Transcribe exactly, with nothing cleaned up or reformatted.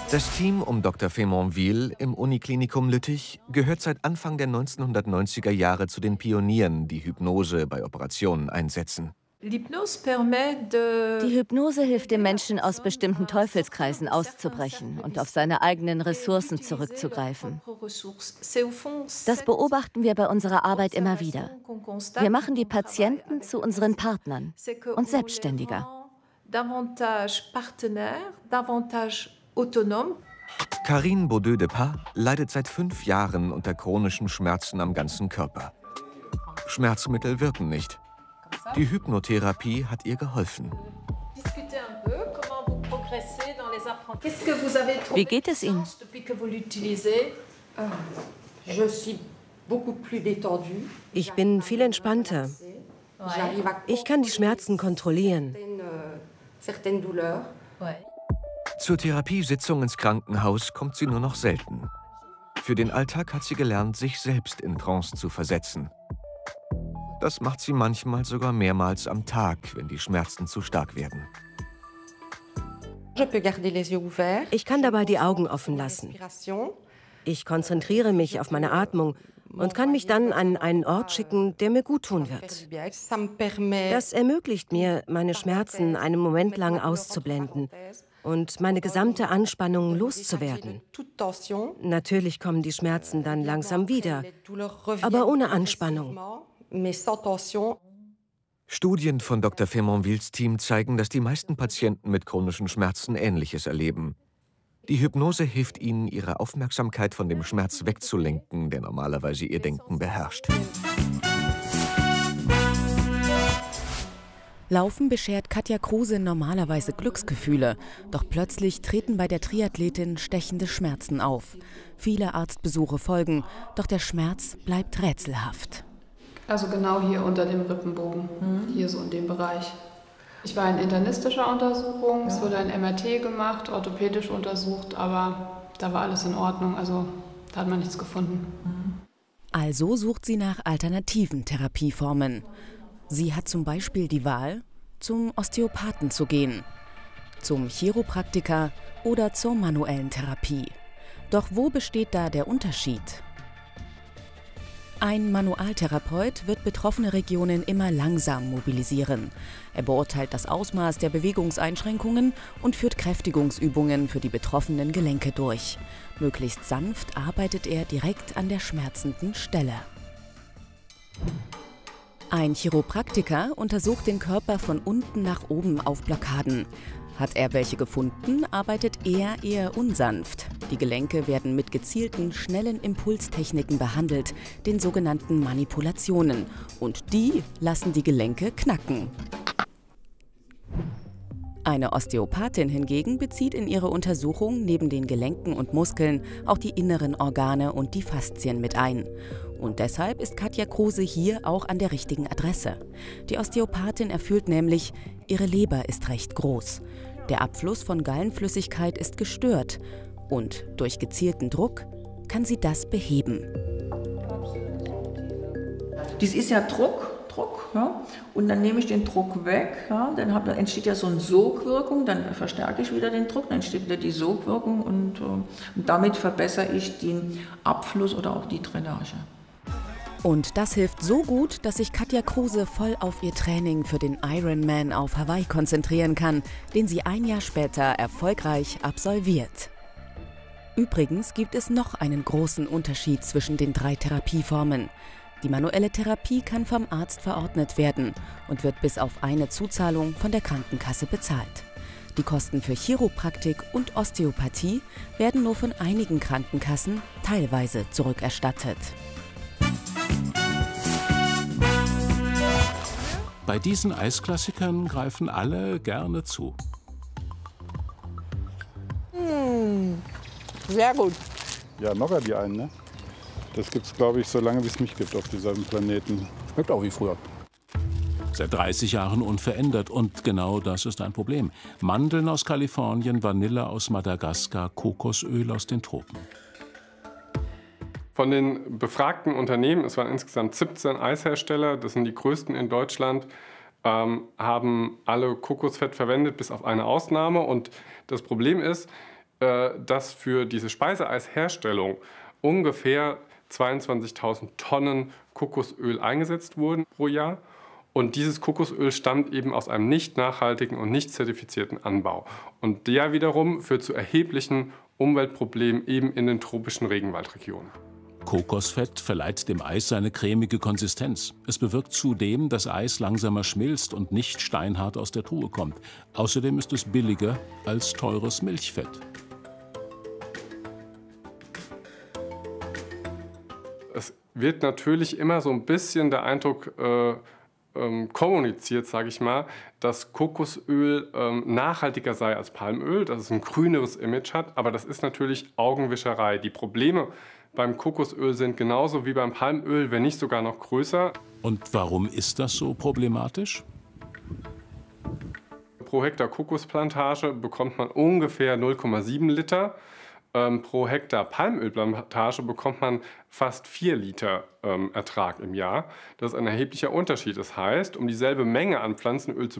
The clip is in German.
Das Team um Doktor Fernandville im Uniklinikum Lüttich gehört seit Anfang der neunzehnhundertneunziger Jahre zu den Pionieren, die Hypnose bei Operationen einsetzen. Die Hypnose hilft dem Menschen, aus bestimmten Teufelskreisen auszubrechen und auf seine eigenen Ressourcen zurückzugreifen. Das beobachten wir bei unserer Arbeit immer wieder. Wir machen die Patienten zu unseren Partnern und selbstständiger. Karine Beaudeux-de-Pas leidet seit fünf Jahren unter chronischen Schmerzen am ganzen Körper. Schmerzmittel wirken nicht. Die Hypnotherapie hat ihr geholfen. Wie geht es Ihnen? Ich bin viel entspannter. Ich kann die Schmerzen kontrollieren. Zur Therapiesitzung ins Krankenhaus kommt sie nur noch selten. Für den Alltag hat sie gelernt, sich selbst in Trance zu versetzen. Das macht sie manchmal sogar mehrmals am Tag, wenn die Schmerzen zu stark werden. Ich kann dabei die Augen offen lassen. Ich konzentriere mich auf meine Atmung und kann mich dann an einen Ort schicken, der mir guttun wird. Das ermöglicht mir, meine Schmerzen einen Moment lang auszublenden und meine gesamte Anspannung loszuwerden. Natürlich kommen die Schmerzen dann langsam wieder, aber ohne Anspannung. Studien von Doktor Fernandvilles Team zeigen, dass die meisten Patienten mit chronischen Schmerzen Ähnliches erleben. Die Hypnose hilft ihnen, ihre Aufmerksamkeit von dem Schmerz wegzulenken, der normalerweise ihr Denken beherrscht. Laufen beschert Katja Kruse normalerweise Glücksgefühle. Doch plötzlich treten bei der Triathletin stechende Schmerzen auf. Viele Arztbesuche folgen, doch der Schmerz bleibt rätselhaft. Also genau hier unter dem Rippenbogen, mhm. hier so in dem Bereich. Ich war in internistischer Untersuchung, ja. Es wurde ein M R T gemacht, orthopädisch untersucht, aber da war alles in Ordnung, also da hat man nichts gefunden. Mhm. Also sucht sie nach alternativen Therapieformen. Sie hat zum Beispiel die Wahl, zum Osteopathen zu gehen, zum Chiropraktiker oder zur manuellen Therapie. Doch wo besteht da der Unterschied? Ein Manualtherapeut wird betroffene Regionen immer langsam mobilisieren. Er beurteilt das Ausmaß der Bewegungseinschränkungen und führt Kräftigungsübungen für die betroffenen Gelenke durch. Möglichst sanft arbeitet er direkt an der schmerzenden Stelle. Ein Chiropraktiker untersucht den Körper von unten nach oben auf Blockaden. Hat er welche gefunden, arbeitet er eher unsanft. Die Gelenke werden mit gezielten, schnellen Impulstechniken behandelt, den sogenannten Manipulationen. Und die lassen die Gelenke knacken. Eine Osteopathin hingegen bezieht in ihre Untersuchung neben den Gelenken und Muskeln auch die inneren Organe und die Faszien mit ein. Und deshalb ist Katja Kruse hier auch an der richtigen Adresse. Die Osteopathin erfüllt nämlich, ihre Leber ist recht groß. Der Abfluss von Gallenflüssigkeit ist gestört und durch gezielten Druck kann sie das beheben. Dies ist ja Druck, Druck, ja? Und dann nehme ich den Druck weg, ja? Dann, hab, dann entsteht ja so eine Sogwirkung, dann verstärke ich wieder den Druck, dann entsteht wieder die Sogwirkung und, und damit verbessere ich den Abfluss oder auch die Drainage. Und das hilft so gut, dass sich Katja Kruse voll auf ihr Training für den Ironman auf Hawaii konzentrieren kann, den sie ein Jahr später erfolgreich absolviert. Übrigens gibt es noch einen großen Unterschied zwischen den drei Therapieformen. Die manuelle Therapie kann vom Arzt verordnet werden und wird bis auf eine Zuzahlung von der Krankenkasse bezahlt. Die Kosten für Chiropraktik und Osteopathie werden nur von einigen Krankenkassen teilweise zurückerstattet. Bei diesen Eisklassikern greifen alle gerne zu. Mmh, sehr gut. Ja, noch die einen, ne? Das gibt's, glaube ich, so lange wie es mich gibt auf diesem Planeten. Schmeckt auch wie früher. Seit dreißig Jahren unverändert und genau das ist ein Problem. Mandeln aus Kalifornien, Vanille aus Madagaskar, Kokosöl aus den Tropen. Von den befragten Unternehmen, es waren insgesamt siebzehn Eishersteller, das sind die größten in Deutschland, ähm, haben alle Kokosfett verwendet, bis auf eine Ausnahme. Und das Problem ist, äh, dass für diese Speiseeisherstellung ungefähr zweiundzwanzigtausend Tonnen Kokosöl eingesetzt wurden pro Jahr. Und dieses Kokosöl stammt eben aus einem nicht nachhaltigen und nicht zertifizierten Anbau. Und der wiederum führt zu erheblichen Umweltproblemen eben in den tropischen Regenwaldregionen. Kokosfett verleiht dem Eis seine cremige Konsistenz. Es bewirkt zudem, dass Eis langsamer schmilzt und nicht steinhart aus der Truhe kommt. Außerdem ist es billiger als teures Milchfett. Es wird natürlich immer so ein bisschen der Eindruck äh, ähm, kommuniziert, sage ich mal, dass Kokosöl ähm, nachhaltiger sei als Palmöl, dass es ein grüneres Image hat, aber das ist natürlich Augenwischerei. Die Probleme beim Kokosöl sind genauso wie beim Palmöl, wenn nicht sogar noch größer. Und warum ist das so problematisch? Pro Hektar Kokosplantage bekommt man ungefähr null Komma sieben Liter. Ähm, pro Hektar Palmölplantage bekommt man fast vier Liter ähm, Ertrag im Jahr. Das ist ein erheblicher Unterschied. Das heißt, um dieselbe Menge an Pflanzenöl zu